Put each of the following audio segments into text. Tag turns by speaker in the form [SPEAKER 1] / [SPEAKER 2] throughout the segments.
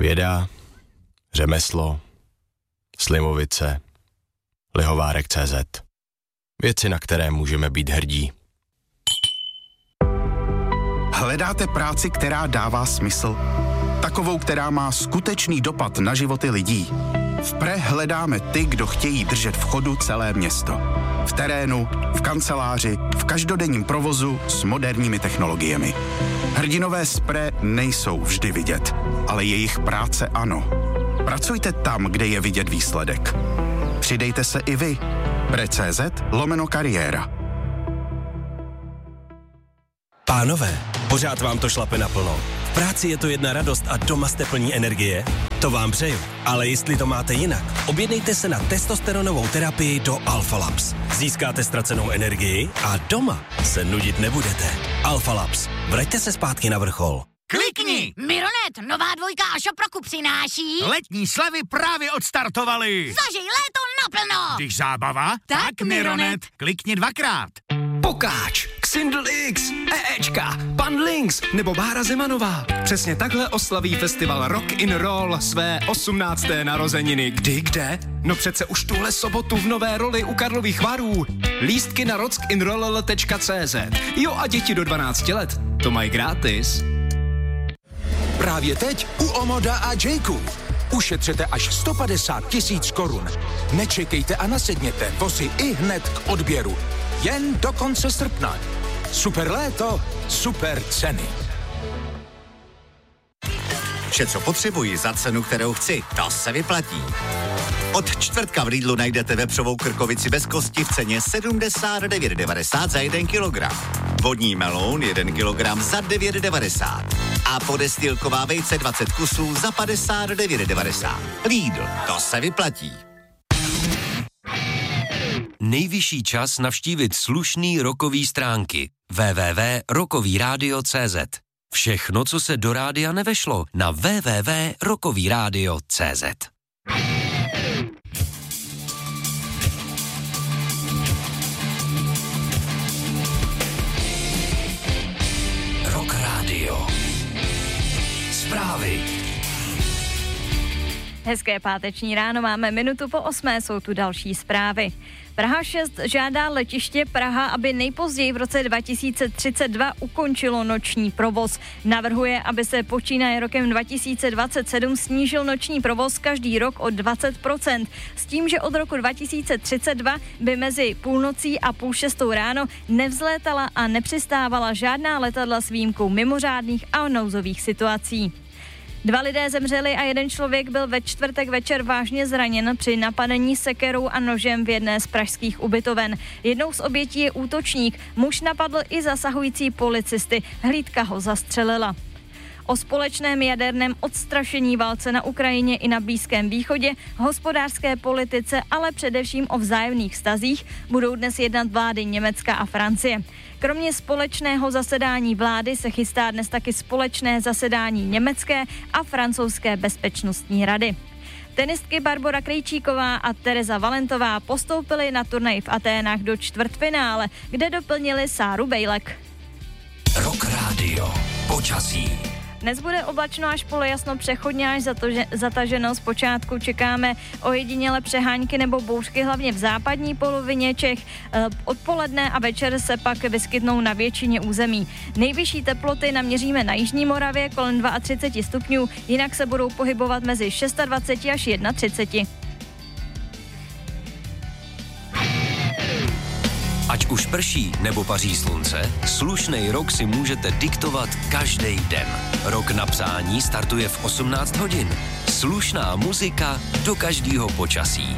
[SPEAKER 1] Věda, řemeslo, Slimovice, Lihovárek.cz. Věci, na které můžeme být hrdí.
[SPEAKER 2] Hledáte práci, která dává smysl? Takovou, která má skutečný dopad na životy lidí. V PRE hledáme ty, kdo chtějí držet v chodu celé město. V terénu, v kanceláři, v každodenním provozu s moderními technologiemi. Hrdinové z PRE nejsou vždy vidět, ale jejich práce ano. Pracujte tam, kde je vidět výsledek. Přidejte se i vy. PRE.cz/kariéra.
[SPEAKER 3] Pánové, pořád vám to šlape naplno. V práci je to jedna radost a doma jste plní energie? To vám přeju. Ale jestli to máte jinak, objednejte se na testosteronovou terapii do Alpha Labs. Získáte ztracenou energii a doma se nudit nebudete. Alpha Labs. Vraťte se zpátky na vrchol.
[SPEAKER 4] Klikni!
[SPEAKER 5] Mironet, nová dvojka a Šoproku přináší...
[SPEAKER 4] Letní slevy právě odstartovaly.
[SPEAKER 5] Zažij léto naplno!
[SPEAKER 4] Když zábava, tak Mironet. Klikni 2krát.
[SPEAKER 6] Pokáč, Xindl X, EEčka, Pan Links nebo Bára Zemanová. Přesně takhle oslaví festival Rock in Roll své 18. narozeniny. Kdy, kde? No přece už tuhle sobotu v Nové Roli u Karlových Varů. Lístky na rockinroll.cz. Jo, a děti do 12 let to mají gratis.
[SPEAKER 7] Právě teď u Omoda a Jayku. Ušetřete až 150 000 korun. Nečekejte a nasedněte, vozy i hned k odběru. Jen do konce srpna. Super léto, super ceny.
[SPEAKER 8] Vše, co potřebuji za cenu, kterou chci, to se vyplatí. Od čtvrtka v Lidlu najdete vepřovou krkovici bez kosti v ceně 79,90 za 1 kilogram. Vodní meloun 1 kilogram za 9,90. A podestýlková vejce 20 kusů za 59,90. Lidl, to se vyplatí.
[SPEAKER 9] Nejvyšší čas navštívit slušný rockový stránky www.rockovyradio.cz. Všechno, co se do rádia nevešlo, na www.rockovyradio.cz. Rock Radio. Zprávy.
[SPEAKER 10] Hezké páteční ráno, máme 7:08, jsou tu další zprávy. Praha 6 žádá letiště Praha, aby nejpozději v roce 2032 ukončilo noční provoz. Navrhuje, aby se počínaje rokem 2027 snížil noční provoz každý rok o 20%, s tím, že od roku 2032 by mezi půlnocí a 5:30 ráno nevzlétala a nepřistávala žádná letadla s výjimkou mimořádných a nouzových situací. 2 lidé zemřeli a 1 člověk byl ve čtvrtek večer vážně zraněn při napadení sekerou a nožem v jedné z pražských ubytoven. Jednou z obětí je útočník. Muž napadl i zasahující policisty. Hlídka ho zastřelila. O společném jaderném odstrašení válce na Ukrajině i na Blízkém východě, hospodářské politice, ale především o vzájemných vztazích budou dnes jednat vlády Německa a Francie. Kromě společného zasedání vlády se chystá dnes taky společné zasedání Německé a Francouzské bezpečnostní rady. Tenistky Barbora Krejčíková a Tereza Valentová postoupily na turnaj v Aténách do čtvrtfinále, kde doplnili Sáru Bejlek.
[SPEAKER 9] Rock Radio. Počasí.
[SPEAKER 10] Dnes bude oblačno až polojasno, přechodně až zataženo. Zpočátku čekáme ojediněle přehánky nebo bouřky, hlavně v západní polovině Čech. Odpoledne a večer se pak vyskytnou na většině území. Nejvyšší teploty naměříme na jižní Moravě kolem 32 stupňů, jinak se budou pohybovat mezi 26 až 31.
[SPEAKER 9] Ať už prší nebo paří slunce, slušnej rok si můžete diktovat každý den. Rok na přání startuje v 18 hodin. Slušná muzika do každého počasí.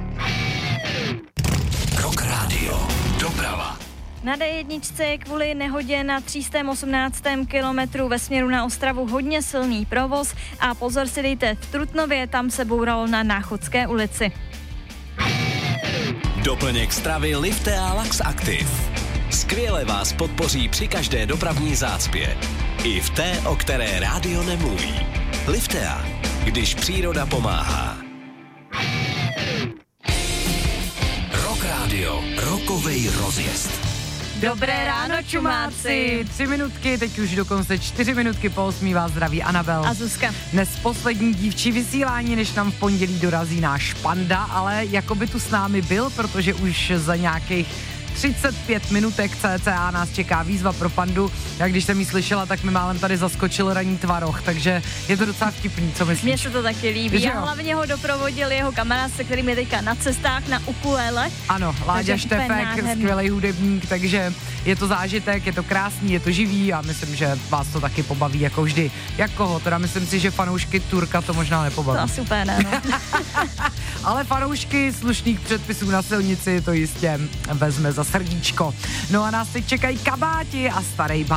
[SPEAKER 9] Rock Radio. Doprava.
[SPEAKER 10] Na D1 je kvůli nehodě na 318. kilometru ve směru na Ostravu hodně silný provoz a pozor si dejte v Trutnově, tam se bouralo na Náchodské ulici.
[SPEAKER 3] Doplněk stravy Liftea Lax Active. Skvěle vás podpoří při každé dopravní zácpě. I v té, o které rádio nemluví. Liftea, když příroda pomáhá.
[SPEAKER 9] Rock Radio, rokovej rozjezd.
[SPEAKER 10] Dobré ráno, čumáci.
[SPEAKER 11] 3 minutky, teď už dokonce 4 minutky po 8 vás zdraví Anabel.
[SPEAKER 10] A Zuzka.
[SPEAKER 11] Dnes poslední dívčí vysílání, než nám v pondělí dorazí náš Panda, ale jako by tu s námi byl, protože už za nějakých 35 minutek cca nás čeká výzva pro Pandu. Já když jsem ji slyšela, tak mi málem tady zaskočil ranní tvaroh, takže je to docela vtipný, co myslíš?
[SPEAKER 10] Mně se to taky líbí. A hlavně ho doprovodil jeho kamarád, se kterým je teďka na cestách na ukulele.
[SPEAKER 11] Ano, Láďa Štefek, skvělý hudebník, takže je to zážitek, je to krásný, je to živý a myslím, že vás to taky pobaví jako vždy. Jak koho? Teda myslím si, že fanoušky Turka to možná nepobaví.
[SPEAKER 10] To asi úplně ne, no.
[SPEAKER 11] Ale fanoušky slušných předpisů na silnici to jistě vezme za srdíčko. No a nás teď čekají kabáti a starý